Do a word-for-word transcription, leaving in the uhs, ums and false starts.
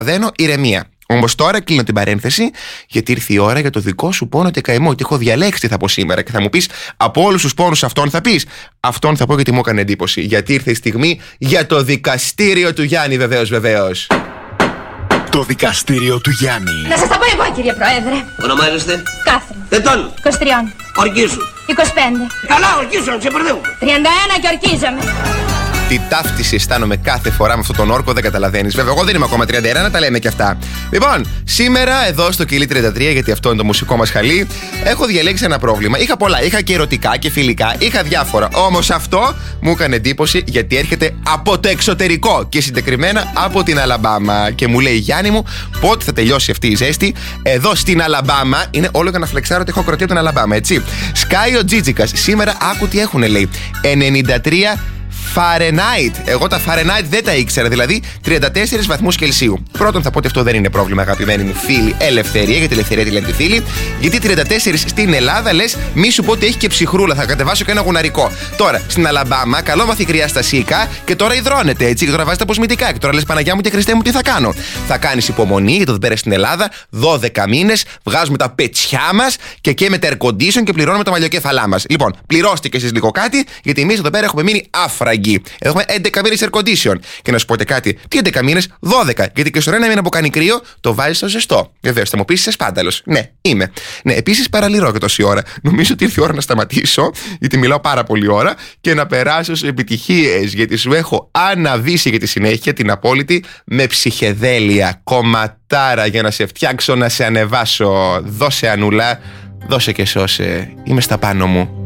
Δένω ηρεμία. Όμως τώρα κλείνω την παρένθεση, γιατί ήρθε η ώρα για το δικό σου πόνο και καημό. Και έχω διαλέξει τι θα πω σήμερα. Και θα μου πεις, από όλους τους πόνους αυτόν θα πεις. Αυτόν θα πω γιατί μου έκανε εντύπωση. Γιατί ήρθε η στιγμή για το δικαστήριο του Γιάννη, βεβαίως, βεβαίως. Το δικαστήριο του Γιάννη. Να σας τα πω εγώ, κύριε Πρόεδρε. Ονομάζεστε? Κάθριν. Ετών. είκοσι τρία. Ορκίσου. είκοσι πέντε. Καλά, ορκίσου, σε μπερδεύουμε. τριάντα ένα και ορκίζομαι. Τι ταύτιση αισθάνομαι κάθε φορά με αυτόν τον όρκο, δεν καταλαβαίνεις. Βέβαια, εγώ δεν είμαι ακόμα τριάντα ένα, να τα λέμε και αυτά. Λοιπόν, σήμερα εδώ στο Κιλί τριάντα τρία, γιατί αυτό είναι το μουσικό μας χαλί, έχω διαλέξει ένα πρόβλημα. Είχα πολλά. Είχα και ερωτικά και φιλικά, είχα διάφορα. Όμως αυτό μου έκανε εντύπωση γιατί έρχεται από το εξωτερικό και συγκεκριμένα από την Αλαμπάμα. Και μου λέει, Γιάννη μου, πότε θα τελειώσει αυτή η ζέστη. Εδώ στην Αλαμπάμα, είναι όλο για να φλεξάρω ότι έχω κροτή από την Αλαμπάμα, έτσι. Σκάει ο Τζίτζικας. Σήμερα άκου τι έχουν, λέει. ενενήντα τρία Φαρενάιτ. Εγώ τα Φαρενάιτ δεν τα ήξερα, δηλαδή τριάντα τέσσερις βαθμούς Κελσίου. Πρώτον, θα πω ότι αυτό δεν είναι πρόβλημα, αγαπημένοι μου φίλοι. Ελευθερία, γιατί ελευθερία τη λένε τη φίλη. Γιατί τριάντα τέσσερις στην Ελλάδα, λες, μη σου πω ότι έχει και ψυχρούλα. Θα κατεβάσω και ένα γουναρικό. Τώρα, στην Αλαμπάμα, καλό βαθυγριά στα σίκα και τώρα υδρώνεται, έτσι. Και τώρα βάζει τα αποσμητικά. Και τώρα λες, Παναγιά μου και Χριστέ μου, τι θα κάνω. Θα κάνεις υπομονή, γιατί εδώ πέρα στην Ελλάδα, δώδεκα μήνες, βγάζουμε τα πετσιά μας και καίμε air condition και πληρώνουμε τα μαλλιοκέφαλά μας. Λοιπόν, πληρώστε και εσείς λίγο κάτι, γιατί εμείς εδώ πέρα έχουμε μείνει άφραγγοι. Έχουμε έντεκα μήνες air condition. Και να σου πω και κάτι, τι έντεκα μήνες, δώδεκα. Γιατί και στον ένα μήνα που κάνει κρύο, το βάζεις στο ζεστό. Βεβαίως, θα μου πεις, είσαι σπάνταλος. Ναι, είμαι. Ναι, επίσης παραλυρώ και τόση ώρα. Νομίζω ότι ήρθε η ώρα να σταματήσω, γιατί μιλάω πάρα πολύ ώρα, και να περάσω σε επιτυχίες. Γιατί σου έχω αναβήσει για τη συνέχεια την απόλυτη με ψυχεδέλεια. Κομματάρα για να σε φτιάξω, να σε ανεβάσω. Δώσε, Ανούλα, δώσε και σώσε. Είμαι στα πάνω μου.